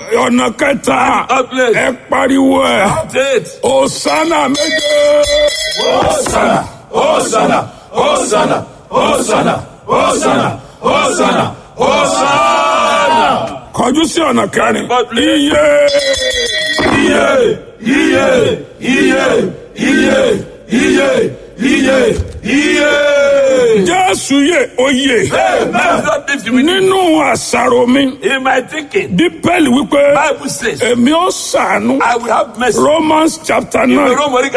ọ̀nà kẹta ẹ pariwo ẹ Hosanna méje. Hosanna, Hosanna, Hosanna, Hosanna, Hosanna, Hosanna, Hosanna. Kọjú sí ọ̀nà kẹrin. Iye. Iye, iye, iye, iye, iye, iye, iye. Jésù yè oyè. Amen. Nínú àṣàrò mi, In my thinking, Bíbélì wípé Bible says, èmi ó ṣàánú. I will have mercy. Romans chapter 9.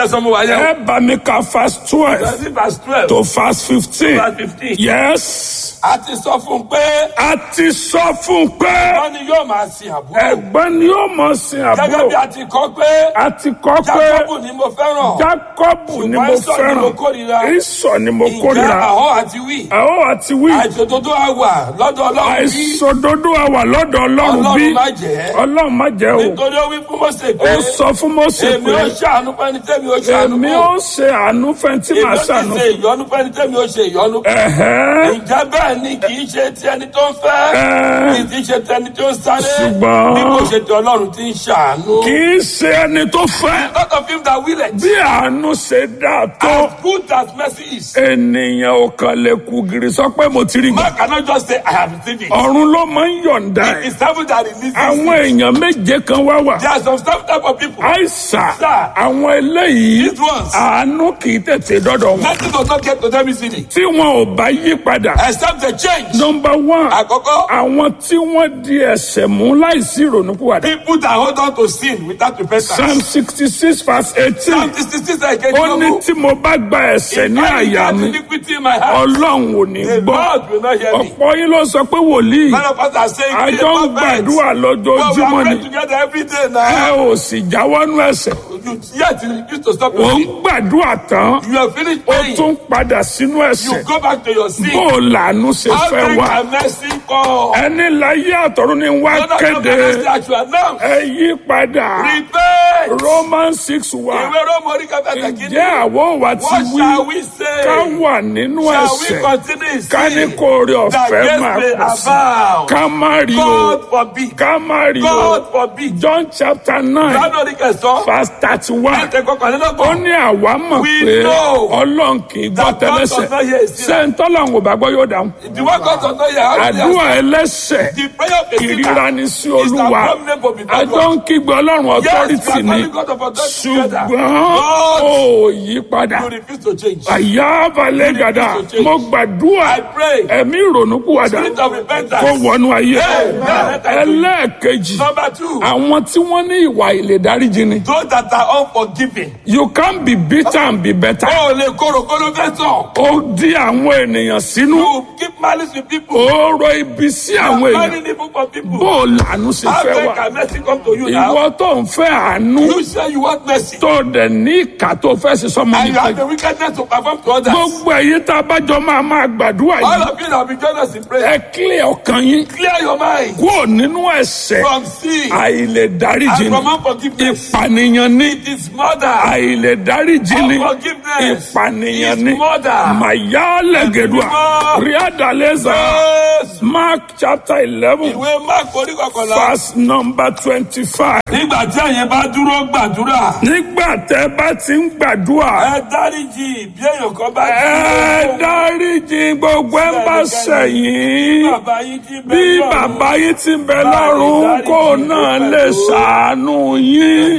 Ẹ bá mi ka verse 12 Verse 12 to verse 15. verse 15. Yes. A ti sọ fún un pé A ti sọ fún un pé wọ́n ní yóò máa sin àbúrò. ẹ̀gbọ́n ni yóò mọ̀ sin Gẹ́gẹ́ bí àbúrò. a ti kọ́ pé A ti kọ pé Jákọ́bù ni mo fẹ́ràn. Jákọ́bù ni mo Ṣùgbọ́n Ísọ̀ ni mo fẹ́ràn. kórìíra. Ísọ̀ ni mo Ìjà kórìíra. àhọ́ àti wí. Àwọn àti wí. Àìṣòdodo àwà lọ́dọ̀ Ọlọ́run bí. Àìṣòdodo àwà lọ́dọ̀ Ọlọ́run bí. Ọlọ́run má jẹ́. Ọlọ́run má jẹ́ o. Nítorí ó wí fún Mósè pé Ó sọ fún Mósè èmi ó pé ṣàánú fẹ́ni tẹ́mi ó ṣàánú èmi fún. ó ṣe àánú fẹ́ tí màá Èmi ó ṣàánú. sì ṣe ìyọ́nú fẹ́ni tẹ́mi ó ṣe ìyọ́nú fún. Ẹ̀hẹ́. Ǹjẹ́ bẹ́ẹ̀ ni kì í ṣe ti ẹni tó ń fẹ́? Kì í ṣe ti ẹni tó ń sáré? Ṣùgbọ́n Bí kò ṣe ti Ọlọ́run tí ń ṣàánú. kì í ṣe ẹni tó fẹ́. Not of him that willeth. Bí àánú ṣe dáa tó, As good as mercy is. ènìyàn ò kàn lè kú gìrì sọ pé mo ti rí gbà. Man cannot just say, I have received it. Ọ̀run ló máa ń yọ̀ǹda ẹ̀. It's heaven that releases Àwọn it. èèyàn méje kan wá wà. There are some type of people. Àìsà Sir. àwọn eléyìí These ones. àánú kì í tètè dọ́dọ̀ wọn. Mercy does not get to them easily. Tí wọn ò bá yí padà. Except the change. Nọmba 1, Àkọ́kọ́, àwọn tí wọ́n di ẹ̀ṣẹ̀ mú láìsí ìrònúpìwàdà. people that hold on to sin without repentance. Psalm 66 verse 18. Psalm 66 again. Ó ní tí mo bá gba ẹ̀ṣẹ̀ ní àyà mi, iniquity in my heart. Ọlọ́run ò ní The gbọ́. Lord will not hear me. Ọ̀pọ̀ yín ló sọ pé wòlíì, Many of us are saying, àjọ ń gbàdúrà but we lójoojúmọ́ are ni. praying together every day Ẹ now. ò sì jáwọ́ nú ẹ̀ṣẹ̀. Yet you used to stop Ò your ń sin. gbàdúrà tán, You have finished ó praying. tún padà sínú ẹ̀ṣẹ̀. You go back to your sin. Bó o làánú ṣe How fẹ́ can wá? a mercy come? Ẹni láyé àtọ̀run ni wá Lord, I kéde. mercy that you announce. Ẹ yí padà. Repent. Romans 6 wà. Ìwé Róòmù orí kẹfà kìíní. Ǹjẹ́ àwọn òwà ti What wí shall we say? ká wà nínú Shall we ẹ̀ṣẹ̀? continue in Ká ní sin? kó oore That ọ̀fẹ́ grace máa may pọ̀ sí. abound. Ká má rí o. God forbid. Ká má rí o. God forbid. John chapter 9 Lọ́dún orí kẹsàn-án. verse 31. Ẹ̀tẹ̀ Ó kọkànlélọ́gbọ̀n. ní àwa mọ̀ We pé know Ọlọ́run kì í gbọ́ that God tẹ́lẹ̀ṣẹ̀. does not hear a sinner. Ṣé ń tọ́lọ́run ò bá gbọ́ yóò dáhùn? The word God does not hear. How do you Àdúrà answer? ẹlẹ́ṣẹ̀ The prayer of a ìríra sinner ni sí is Olúwa. abominable before Àjọ God. ń kígbe Ọlọ́run Yes, we authority are ni. calling God of authority together. Ṣùgbọ́n God, ó yí padà. you refuse to change. Àyà balẹ̀ gàdà. Mo gbàdúrà I pray. ẹ̀mí ìrònúpìwàdà Spirit of repentance. kó wọnú ayé. Amen. Ẹlẹ́ẹ̀kejì, Number 2. àwọn tí wọ́n ní ìwà ìlèdáríjì ni. Those that are unforgiving. You can't be bitter and be better. Oh, le korokoro fẹsọ. Ó di àwọn ènìyàn sínú. You keep malice with people. Ó rọ ibi sí àwọn èèyàn. Marrying evil for people. Bó o làánú ṣe How fẹ́ then wá. can mercy come to you now? Ìwọ tó ń fẹ́ àánú You say you want mercy. tó dẹ̀ ní ìkà tó fẹ́ ṣe sọ́mọ And you have nìkan. the wickedness to perform to others. Gbogbo ẹ̀yin tá a bá jọ máa gbàdúrà All yìí. of you that be join us in prayer. Ẹ clear ọkàn yín. Clear your mind Kúrò nínú ẹ̀ṣẹ̀. from sin Àìlèdáríjì and ni. from unforgiveness. Ìpànìyàn ní. It is murder. Àìlèdáríjì ni. Unforgiveness Ìpànìyàn is ní. murder. Màyá lẹ́gẹ̀dùà. Ríádàlẹ́sà. Yes. Mark chapter 11 Ìwé Mark orí kọkànlá. verse number 25. Nígbà tí ẹ̀yin bá dúró gbàdúrà. Nígbà tẹ́ bá ti ń gbàdúrà. Ẹ dáríjì bí èèyàn kan bá Ẹ dáríjì gbogbo ẹ̀ bá ṣẹ̀yìn. Bàbá yín ti bẹ Bí lọ́run. bàbá yín ti ń bẹ lọ́run kó náà lè ṣàánú yín.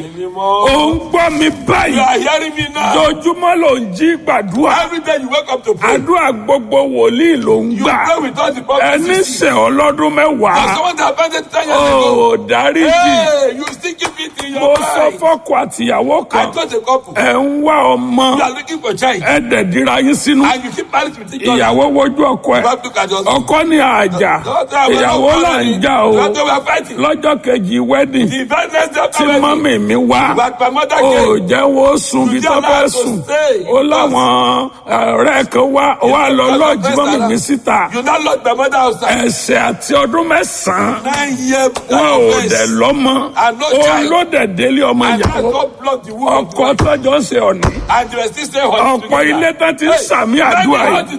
Ó ń gbọ́ mi You báyìí. are hearing me now. Dojúmọ́ ló ń jí gbàdúrà. Every day you wake up to pray. Àdúrà gbogbo wòlíì ló ń You gbà. pray with all the Ẹni promises. ṣẹ̀ ọlọ́dún And mẹ́wàá. someone that offended 10 years ago. Ó dáríjì. Hey, you still keep it in Mo your sọ mind. fọ́kọ àtìyàwó I kan. told a couple. Ẹ ń wá ọmọ. You are looking for child. Ẹ dẹ̀ dira yín sínú. And you keep married with each other. Ìyàwó wojú ọkọ You ẹ̀. have to look at your Ọkọ ní àjà. Ìyàwó là ń jà o. That's why we are fighting. Lọ́jọ́ kejì wedding The very next day tí after wedding. mọ́mì mi wá. But my mother Ó came. jẹ́ wo sùn bí tó fẹ́ sùn. Ó láwọn ọ̀rẹ́ kan wá lọ lọ́ọ̀jì mọ́mì mi síta. You now lock my mother outside. Ẹ̀ṣẹ̀ àti ọdún 9 9 years. wọn ò dẹ̀ lọ́mọ. And no Ó child. lóde délé ọmọ And that ìyàwó God blocked the womb of the ọkọ wife. tọ́jọ́ ṣe ọ̀nì And they were still saying honey ọ̀pọ̀ ilé tán ti ń sàmì àdúrà yìí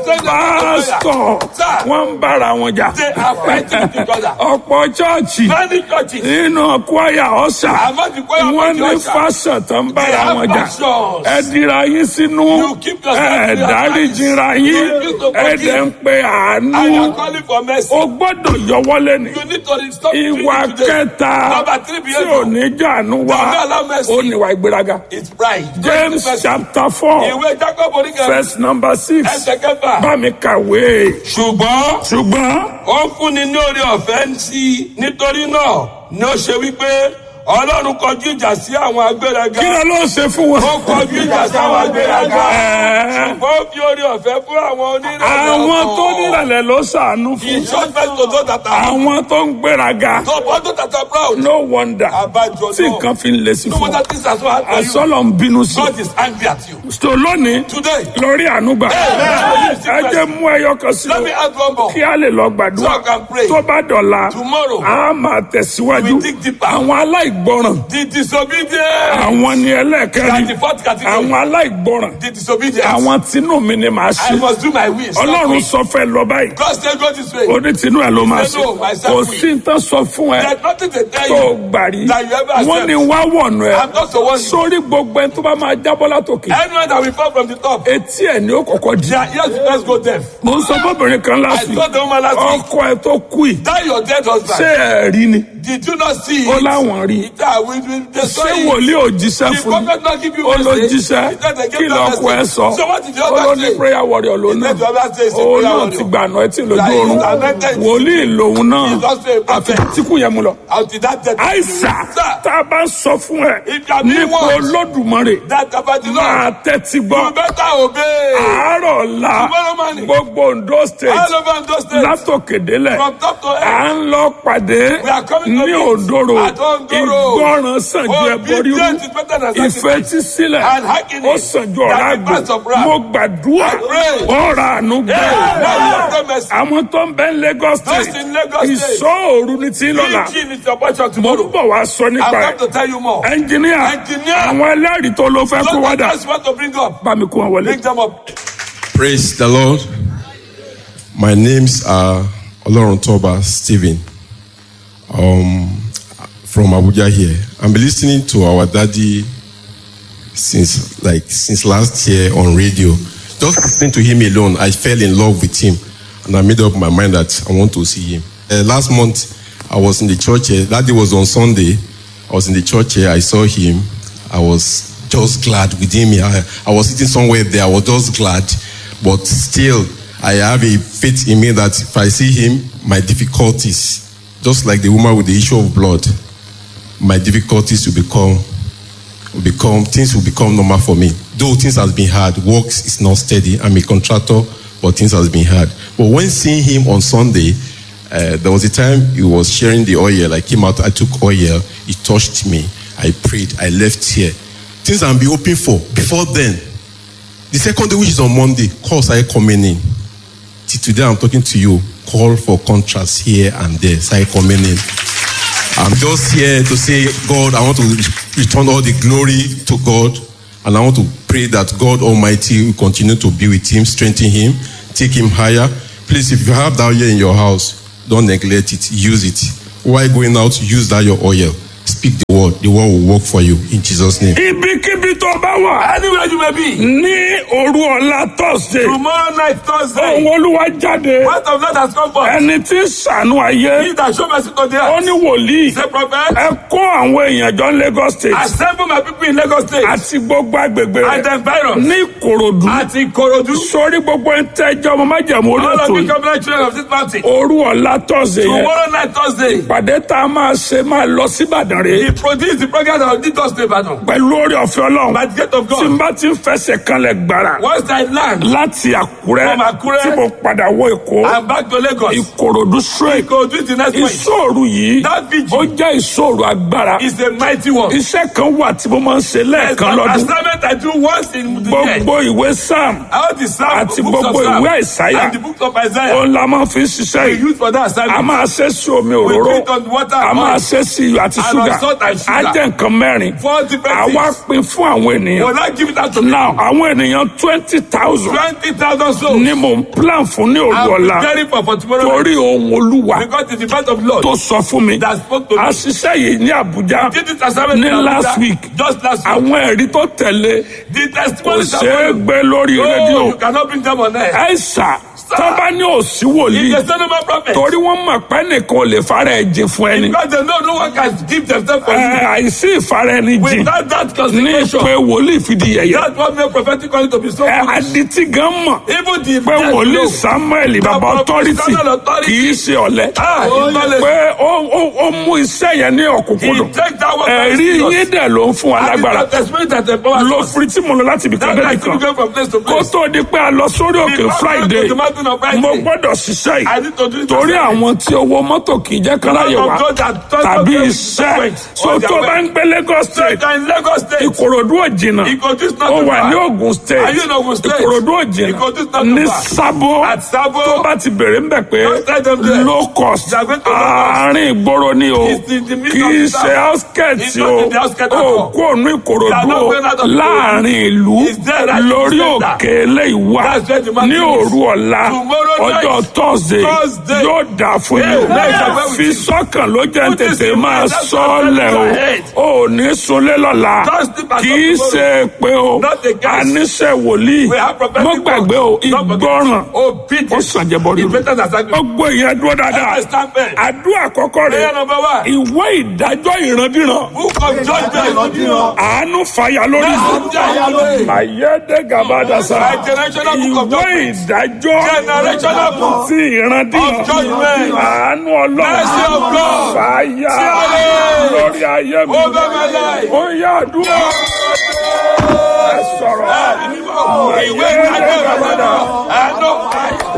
pásítọ̀ wọ́n ń bára wọn jà They are fighting with each other. ọ̀pọ̀ chọ́ọ̀chì Many churches. nínú kwaya ọ̀sà Among the choir wọ́n of the ní usher. fásán tó ń They bára have wọn jà factions. ẹ dira yín sínú You keep yourself ẹ to your dáríjìra yín You need to ẹ forgive. dẹ̀ ń pe àánú And you are calling for mercy. o gbọ́dọ̀ yọwọ́lé ni You need to stop doing ìwà it today. kẹta Number 3 tí ò behavior. ní jàánú wá Does not allow mercy. ó níwà ìgbéraga. It's pride. James chapter 4 Ìwé Jacob oníkẹ́. verse number 6 Ẹsẹ̀ kẹfà. bá mi kàwé. Ṣùgbọ́n ṣùgbọ́n ó fúnni ní oore ọ̀fẹ́ sí i. Nítorí náà ni ó ṣe wípé Ọlọ́run kọjú ìjà sí àwọn agbéraga. kí ló ló ṣe fún wọn. Ó kọjú ìjà sí àwọn agbéraga. Ẹ̀ẹ́. Ṣùgbọ́n ó fi oore ọ̀fẹ́ fún àwọn onírẹ̀lẹ̀ àwọn ọkàn. tó nírẹ̀lẹ̀ ló ṣàánú He fún. showed mercy to those that are àwọn tó ń gbéraga. to those that are proud. no wonder Abájọ tí náà. nǹkan fi ń lé sí No fún wonder ọ. things are so hard for you. àsọlọ ń bínú sí. God is angry at you. tó lónìí Today, lórí ànúgbà. Amen. ẹ jẹ́ mú ẹyọ kan sí let o me add one more. kí a lè lọ So gbàdúrà. I can pray. tó bá dọ̀la Tomorrow, a máa tẹ̀síwájú. we dig deeper. àwọn aláìgbọràn. The disobedient. àwọn ni That's ẹlẹ́ẹ̀kẹrin. the fourth category. àwọn aláìgbọràn. The disobedient. àwọn tinú mi ni màá I ṣe. must do my will. ọlọ́run sọ fẹ́ lọ báyìí. God said go this way. oní tinú ẹ̀ ló máa ṣe. No, myself kò will. sí n tán sọ fún ẹ There's nothing to tell tó you. gbà rí. that you ever accept. wọ́n ní wá wọ̀nù ẹ. I'm not the one. sórí gbogbo ẹni tó bá máa jábọ́ látòkè. Anyone that will fall from the top, etí ẹ̀ ni ó kọ́kọ́ di. their ears will first go deaf. mo ń sọ fọ́bìnrin kan I láti. told the woman last week, ọkọ ẹ tó kú yìí. that your dead husband. ṣé ẹ rí ni. Did you not see ó it? láwọn rí. They saw ṣé it. wòlíì ò jíṣẹ́ The fún mi. prophet not give you ó ló message. jíṣẹ́ He said they kí gave that lọ́kọ ẹ message. sọ. So what did the ó ló other ní say? prayer warrior ló He náà. said the other say, ó lóun ti gbà àná ẹtì lójú That he oorun. is anointed. wòlíì lòun náà. He's also a prophet. àfi tíkù yẹn mu lọ. Until that death. àìsà Sir, tá a bá ń sọ fún ẹ if you are being nípa warned olódùmarè that about the máa Lord, tẹ́tí you gbọ́. better obey. àárọ̀ ọ̀la Tomorrow morning, gbogbo Ondo state all over those states, látòkèdélẹ̀ from top to à end, ń lọ pàdé we are coming to ní meet Òndòrò. at Ondoro. ìgbọràn sàn ju ẹbọ rírú. Obedience is better than sacrifice. ìfetísílẹ̀ And hearkening ó sàn ju ọ̀rá than the price of àgbò. wrath. mo gbàdúrà I pray. ọ̀rọ̀ àánú gbà. Hey, àwọn tó ń bẹ ní Lagos Those state in Lagos State. ìṣòro ní tí lọ́la. Preaching is your portion mo ń tomorrow. bọ̀ wá sọ I'm nípa going ẹ̀. to tell you more. ẹnjìníà Engineer. àwọn ẹlẹ́rìí tó ló fẹ́ kó Those wá dà. that you want to bring up, bá mi kó wọn wọlé. bring them up. Praise the Lord. My name's Oloruntoba Stephen. From Abuja here. I'm listening to our daddy since last year on radio. Just listening to him alone, I fell in love with him, and I made up my mind that I want to see him. Last month, I was in the church here. That day was on Sunday. I was in the church here. I saw him. I was just glad with him. I was sitting somewhere there. I was just glad, but still, I have a faith in me that if I see him, my difficulties, just like the woman with the issue of blood, my difficulties will become things will become normal for me. Though things has been hard, work is not steady. I'm a contractor, but things has been hard. But when seeing him on Sunday, there was a time he was sharing the oil. I came out, I took oil, he touched me, I prayed, I left here. Things I'll be hoping for. Before then, the second day, which is on Monday, calls started coming in. Till today, I'm talking to you. Call for contracts here and there started coming in. I'm just here to say, God, I want to return all the glory to God. And I want to pray that God Almighty will continue to be with him, strengthen him, take him higher. Please, if you have that oil in your house, don't neglect it. Use it. While going out, use that your oil. Speak the word. The word will work for you in Jesus' name. ibikíbi tó bá wà Anywhere you may be, ní òru ọ̀la Thursday tomorrow night, Thursday, ohùn Olúwa jáde word of God has come forth. ẹni tí ń ṣàánú ayé He that show mercy to the ó earth. ní wòlíì Say, prophet, ẹ kó àwọn èèyàn jọ ní Lagos state assemble my people in Lagos State àti gbogbo agbègbè and the rẹ̀ environs, ní Ìkòròdú at Ikorodu, sórí gbogbo ẹni tẹ́jọ́ ọmọ májẹ̀mú orí all ètò of the yìí covenant children of this mountain. òru ọ̀la Thursday yẹn Tomorrow night, Thursday, ìpàdé tá a máa ṣe máa lọ sí Ìbàdàn rèé he produced the program of this Thursday battle. pẹ̀lú orí ọ̀fẹ́ Ọlọ́run By the gate of tí n God, bá ti ń fẹsẹ̀ kanlẹ̀ gbàrà once I land, láti Àkúrẹ́ From Àkúrẹ́, tí mo padà wọ Èkó I'm back to Lagos. Ìkòròdú straight Ikorodu is the next point. ìṣòro yìí That vigil ó jẹ́ ìṣòro agbára is a mighty one. iṣẹ́ kan wà tí mo máa ń ṣe It's lẹ́ẹ̀kan an lọ́dún assignment I do once in the year. gbogbo ìwé Sam All the Psalm, àti books of gbogbo Psalm, ìwé Àìsáyà and the books of Isaiah, òun la máa fi ń ṣiṣẹ́ we yìí use for that a assignment. máa ṣe sí omi We òróró put on water a and máa oil. ṣe sí iyọ̀ àti And on ṣúgà salt and á sugar. jẹ́ nǹkan mẹ́rin. 4 different Àwa things. pín fún àwọn ènìyàn. Will I give it out to Now people? àwọn ènìyàn 20,000 20,000 souls. ni mò ń plan fún ní òru I'm ọ̀la preparing for tomorrow night. torí ohun Olúwa Because it's the birth of Lord tó sọ fún mi. that spoke to me. A ṣiṣẹ́ yìí ní Àbújá Did it assignment ní in Abuja last week. just last week. Àwọn ẹ̀rí tó tẹ̀lé The kò testimonies ṣeé are gbé lórí Oh, rédíò. you cannot bring them on air. Àìsà tó bá ní òsì wòlíì If there's no more prophet, torí wọ́n mọ̀ pé nìkan ò lè fara ẹ̀ jìn fún ẹni. because they know no one can give themselves for you. Àìsí ìfara ẹni jìn Without that ní consecration, pé wòlíì fìdí yẹ̀yẹ́. that's what make prophetic calling to be so good. Adití gan mọ̀ Even the pé dead wòlíì know. Samuel bàbá Bàbá authority Samuel authority. kì í ṣe ọ̀lẹ. He Pé ó mú iṣẹ́ yẹn ní ọ̀kúnkúndùn. takes that one Ẹ̀rí very yín serious. dẹ̀ ló ń fún wa And lágbára. it's the testimony that empowers Lo us. firi tí mo lọ láti ibìkan That's débi why kan. we go from place to Kó place. tó di pé a lọ sórí òkè Before Friday, we go to mountain of Friday, mo gbọ́dọ̀ ṣiṣẹ́ I yìí. need to do it Torí myself. àwọn tí owó mọ́tò kì í jẹ́ káráyè wá tàbí iṣẹ́. So tó bá ń gbé Lagos State, in Lagos State, Ìkòròdú ò jìnnà. Ìkòròdú is not Ó too wà far. ní Ògùn Are State. you in Ogun State? Ìkòròdú ò jìnnà. Ìkòròdú is not Ní too far. Sábó. At Sabo, Tó bá ti bèrè ń bẹ̀ pé Don't tell them there. low cost They are going to low cost. àárín ìgboro ni o. It's in the middle Kì of í the ṣe town. outskirts It's o. not in the outskirts at O all. kú ònú They are Ìkòròdú not o. going out of the Láàárín ìlú It's there right in the lórí center. òkè eléyìí wà. That's where the mountain Ní is. òru ọ̀la Tomorrow night, ọjọ́ Thursday Thursday. yóò dà fún Yeah, yín nice, I'm o. well with Fi you. sọ́kàn ló jẹ́ Put this tètè in máa mind. That's sọ́ọ̀lẹ̀ what I'm saying. o. Ò ní sunlé lọ́la. Don't sleep at Kì í all ṣe pé o. Not a guess. Àníṣe wòlíì. We have prophetic Mo gbàgbé o. words. Don't forget. Ìgbọràn ó Obedience sàn jẹbọ is rírun. better than sacrifice. Gbogbo ìyẹn dúró dáadáa. Stand firm. Àdúrà àkọ́kọ́ Prayer rẹ̀. number 1. Ìwé ìdájọ́ ìrandíran. Book of judgment. Àánú fàyà lórí mi. Àyẹ́dẹ́ gàbádàsá. My generational book of Ìwé judgment. ìdájọ́ Generational book ti ìrandíran. of judgment. Àánú Mercy Ọlọ́run. of God. Fàyà Fire. lórí ayé mi. Over my life. Ó yá àdúrà. Ẹ sọ̀rọ̀. Ìwé ìdájọ́ ìrànlọ́wọ́. Àánú.